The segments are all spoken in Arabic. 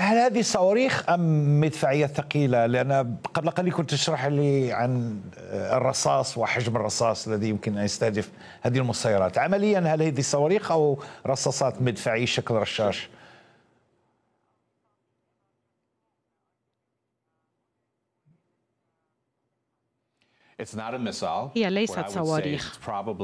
هل هذه صواريخ أم مدفعية ثقيلة؟ لأن قبل قليل كنت تشرح لي عن الرصاص وحجم الرصاص الذي يمكن أن يستهدف هذه المسيرات. عمليا هل هذه صواريخ أو رصاصات مدفعية شكل رشاش؟ هي ليست صواريخ،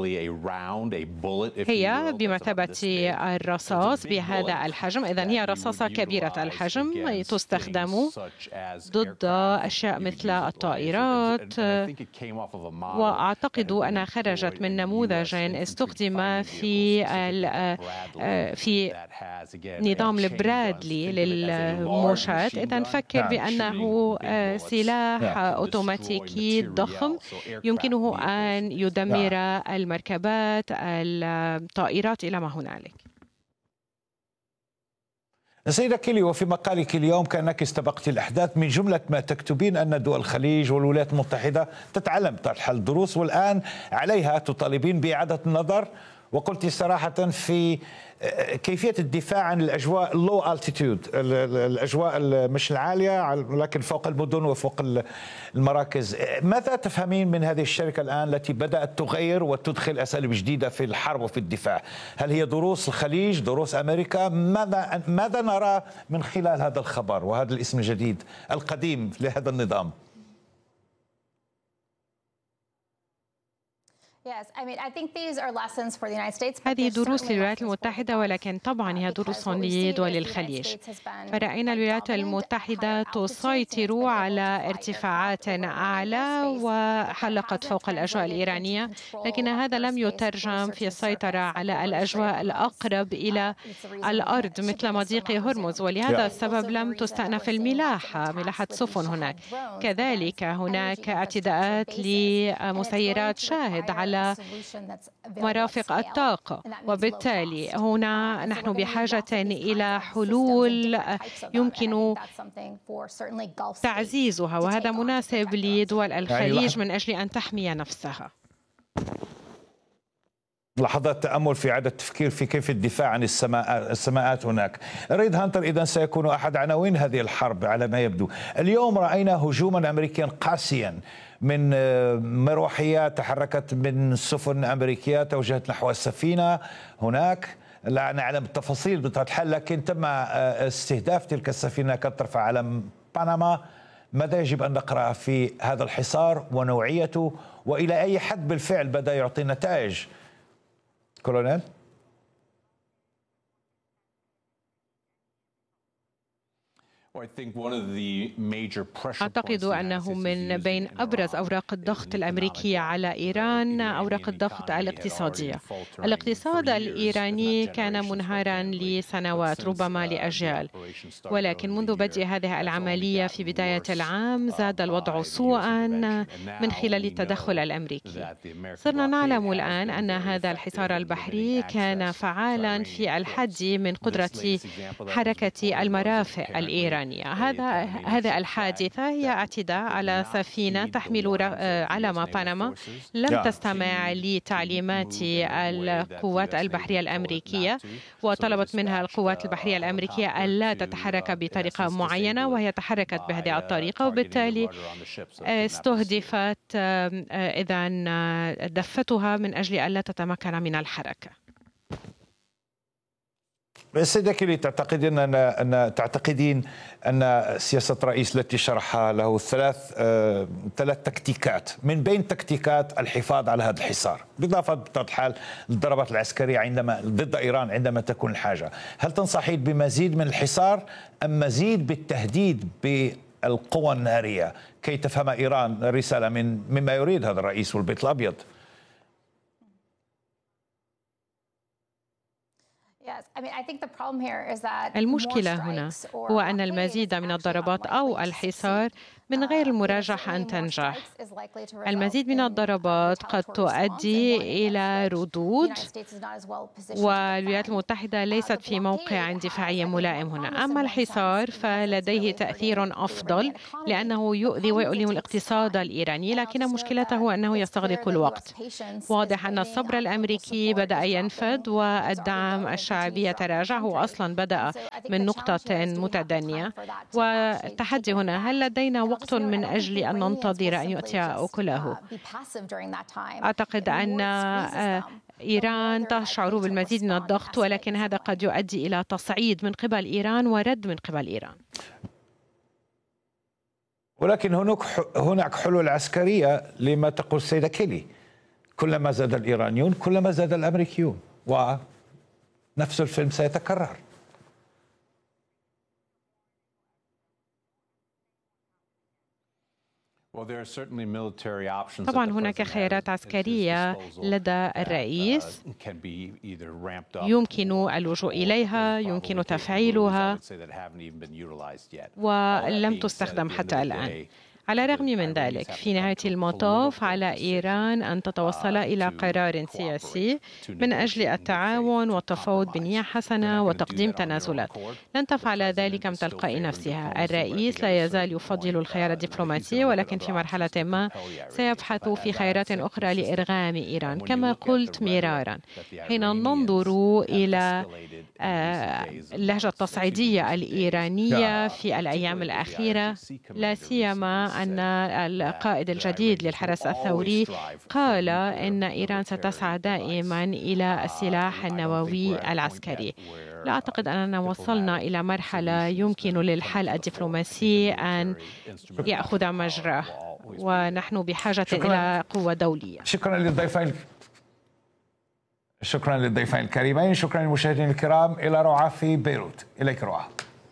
هي بمثابة الرصاص بهذا الحجم. إذن هي رصاصة كبيرة الحجم تستخدم ضد أشياء مثل الطائرات، وأعتقد أنها خرجت من نموذج استخدم في نظام البرادلي للموشاة. إذن فكر بأنه سلاح أوتوماتيكي ضخم يمكنه أن يدمر المركبات، الطائرات إلى ما هنالك. سيدة كيلي، وفي مقالك اليوم كأنك استبقت الأحداث، من جملة ما تكتبين أن دول الخليج والولايات المتحدة تتعلم طرح الدروس والآن عليها تطالبين بإعادة النظر، وقلت صراحة في كيفية الدفاع عن الأجواء اللو التيتيود، الأجواء مش العالية ولكن فوق المدن وفوق المراكز. ماذا تفهمين من هذه الشركة الآن التي بدأت تغير وتدخل أساليب جديدة في الحرب وفي الدفاع؟ هل هي دروس الخليج، دروس أمريكا؟ ماذا نرى من خلال هذا الخبر وهذا الاسم الجديد القديم لهذا النظام؟ هذه دروس للولايات المتحدة، ولكن طبعا هي دروس لدول الخليج. فرأينا الولايات المتحدة تسيطر على ارتفاعات أعلى وحلقت فوق الأجواء الإيرانية، لكن هذا لم يترجم في السيطرة على الأجواء الأقرب إلى الأرض مثل مضيق هرمز، ولهذا السبب لم تستأنف ملاحة سفن هناك. كذلك هناك اعتداءات لمسيرات شاهد على مرافق الطاقة، وبالتالي هنا نحن بحاجة إلى حلول يمكن تعزيزها، وهذا مناسب لدول الخليج من أجل أن تحمي نفسها. لحظات تأمل في إعادة التفكير في كيف الدفاع عن السماءات هناك. ريد هانتر إذن سيكون أحد عناوين هذه الحرب على ما يبدو. اليوم رأينا هجوما أمريكيا قاسيا من مروحيات تحركت من سفن أمريكية توجهت نحو السفينة هناك. لا نعلم التفاصيل بطبيعة الحال، لكن تم استهداف تلك السفينة كانت ترفع علم بنما. ماذا يجب أن نقرأ في هذا الحصار ونوعيته، وإلى أي حد بالفعل بدأ يعطي نتائج؟ كولونيل؟ أعتقد أنه من بين أبرز أوراق الضغط الأمريكية على إيران أوراق الضغط الاقتصادية. الاقتصاد الإيراني كان منهارا لسنوات، ربما لأجيال، ولكن منذ بدء هذه العملية في بداية العام زاد الوضع سوءا من خلال التدخل الأمريكي. صرنا نعلم الآن أن هذا الحصار البحري كان فعالا في الحد من قدرة حركة المرافق الإيرانية. هذا الحادثة هي اعتداء على سفينة تحمل علم بنما، لم تستمع لتعليمات القوات البحرية الأمريكية، وطلبت منها القوات البحرية الأمريكية ألا تتحرك بطريقة معينة، وهي تحركت بهذه الطريقة، وبالتالي استهدفت إذن دفتها من أجل ألا تتمكن من الحركة. سيدة كيلي، تعتقدين أن سياسة الرئيس التي شرحها له ثلاث تكتيكات، من بين تكتيكات الحفاظ على هذا الحصار بالإضافة بطبيعة الحال للضربات العسكرية ضد إيران عندما تكون الحاجة، هل تنصحين بمزيد من الحصار أم مزيد بالتهديد بالقوى النارية كي تفهم إيران رسالة مما يريد هذا الرئيس والبيت الأبيض؟ المشكلة هنا هو أن المزيد من الضربات أو الحصار من غير المرجح أن تنجح. المزيد من الضربات قد تؤدي إلى ردود، والولايات المتحدة ليست في موقع دفاعي ملائم هنا. أما الحصار فلديه تأثير أفضل لأنه يؤذي ويؤلم الاقتصاد الإيراني، لكن مشكلته أنه يستغرق الوقت. واضح أن الصبر الأمريكي بدأ ينفد والدعم الشعبي يتراجع. هو أصلا بدأ من نقطة متدنية. والتحدي هنا، هل لدينا وقت من أجل أن ننتظر أن يؤتي أكله؟ أعتقد أن إيران تشعر بالمزيد من الضغط، ولكن هذا قد يؤدي إلى تصعيد من قبل إيران ورد من قبل إيران. ولكن هناك حلول عسكرية لما تقول السيدة كيلي. كلما زاد الإيرانيون كلما زاد الأمريكيون، ونفس الفيلم سيتكرر. طبعا هناك خيارات عسكرية لدى الرئيس يمكن اللجوء إليها، يمكن تفعيلها، ولم تستخدم حتى الآن. على الرغم من ذلك، في نهاية المطاف على إيران أن تتوصل إلى قرار سياسي من أجل التعاون والتفاوض بنية حسنة وتقديم تنازلات. لن تفعل ذلك من تلقاء نفسها. الرئيس لا يزال يفضل الخيار الدبلوماسي، ولكن في مرحلة ما سيبحث في خيارات أخرى لإرغام إيران. كما قلت مرارا، حين ننظر إلى اللهجة التصعيدية الإيرانية في الأيام الأخيرة، لا سيما أن القائد الجديد للحرس الثوري قال إن إيران ستسعى دائما إلى السلاح النووي العسكري. لا أعتقد أننا وصلنا إلى مرحلة يمكن للحل الدبلوماسي أن يأخذ مجراه، ونحن بحاجة إلى قوة دولية. شكرا للضيفين الكريمين. شكرا للمشاهدين الكرام. إلى روعة في بيروت. إليك روعة.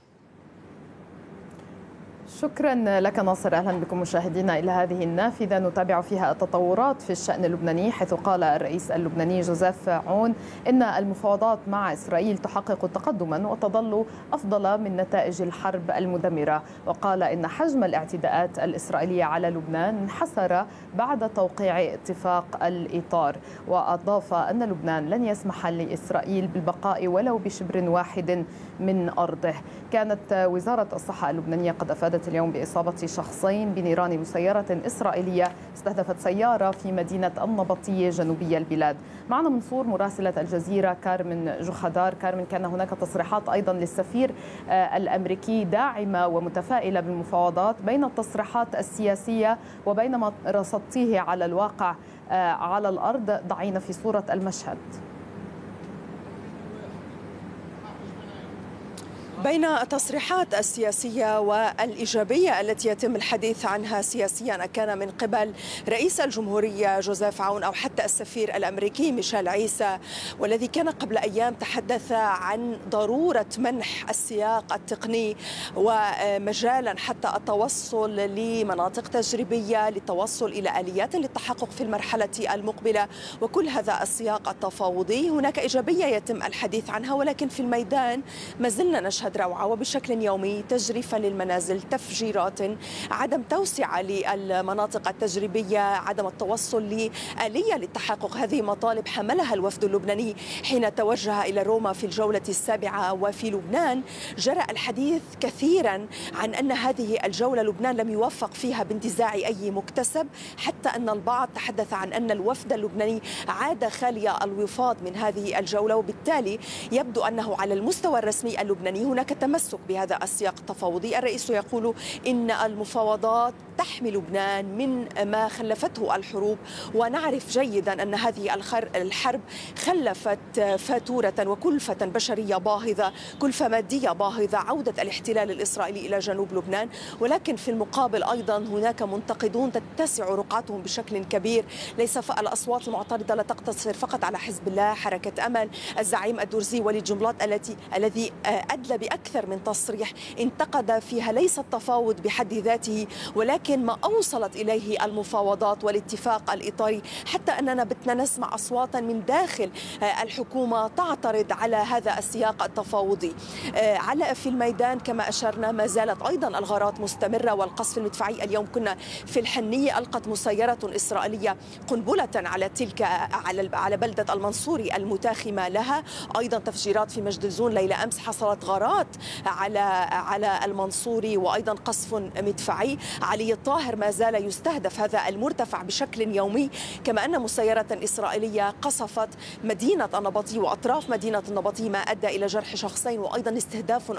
شكرا لك ناصر. أهلا بكم مشاهدينا إلى هذه النافذة نتابع فيها التطورات في الشأن اللبناني، حيث قال الرئيس اللبناني جوزيف عون إن المفاوضات مع إسرائيل تحقق تقدما وتظل أفضل من نتائج الحرب المدمرة. وقال إن حجم الاعتداءات الإسرائيلية على لبنان انحسر بعد توقيع اتفاق الإطار. وأضاف أن لبنان لن يسمح لإسرائيل بالبقاء ولو بشبر واحد من أرضه. كانت وزارة الصحة اللبنانية قد أفادت اليوم بإصابة شخصين بنيران مسيرة إسرائيلية استهدفت سيارة في مدينة النبطية جنوبية البلاد. معنا منصور مراسلة الجزيرة كارمن جوخدار. كارمن، كان هناك تصريحات أيضا للسفير الأمريكي داعمة ومتفائلة بالمفاوضات. بين التصريحات السياسية وبين ما رصدتيه على الواقع على الأرض، ضعينا في صورة المشهد. بين التصريحات السياسية والإيجابية التي يتم الحديث عنها سياسيا كان من قبل رئيس الجمهورية جوزيف عون أو حتى السفير الأمريكي ميشيل عيسى، والذي كان قبل أيام تحدث عن ضرورة منح السياق التقني ومجالا حتى التوصل لمناطق تجريبية للتوصل إلى آليات للتحقق في المرحلة المقبلة، وكل هذا السياق التفاوضي هناك إيجابية يتم الحديث عنها. ولكن في الميدان ما زلنا نشهد روعة وبشكل يومي تجريفا للمنازل، تفجيرات، عدم توسعة للمناطق التجريبية، عدم التوصل لآلية للتحقق. هذه مطالب حملها الوفد اللبناني حين توجه إلى روما في الجولة السابعة. وفي لبنان جرى الحديث كثيرا عن أن هذه الجولة لبنان لم يوفق فيها بانتزاع أي مكتسب، حتى أن البعض تحدث عن أن الوفد اللبناني عاد خالي الوفاض من هذه الجولة، وبالتالي يبدو أنه على المستوى الرسمي اللبناني هناك تمسك بهذا السياق التفاوضي. الرئيس يقول إن المفاوضات تحمي لبنان من ما خلفته الحروب، ونعرف جيدا أن هذه الحرب خلفت فاتورة وكلفة بشرية باهظة، كلفة مادية باهظة، عودة الاحتلال الإسرائيلي إلى جنوب لبنان. ولكن في المقابل أيضا هناك منتقدون تتسع رقعتهم بشكل كبير. ليس الأصوات المعترضة لا تقتصر فقط على حزب الله، حركة أمل، الزعيم الدرزي وليد جنبلاط الذي أدلى بأكثر من تصريح انتقد فيها ليس التفاوض بحد ذاته ولكن ما أوصلت إليه المفاوضات والاتفاق الإطاري، حتى أننا بتنا نسمع أصواتا من داخل الحكومة تعترض على هذا السياق التفاوضي. على في الميدان كما أشرنا ما زالت أيضا الغارات مستمرة والقصف المدفعي. اليوم كنا في الحنية، ألقت مسيرة إسرائيلية قنبلة على على بلدة المنصوري المتاخمة لها. أيضا تفجيرات في مجدلزون ليلة أمس، حصلت غارات على المنصوري، وأيضا قصف مدفعي. علي الطاهر ما زال يستهدف هذا المرتفع بشكل يومي، كما أن مسيرة إسرائيلية قصفت مدينة النبطي وأطراف مدينة النبطي ما أدى إلى جرح شخصين وأيضا استهداف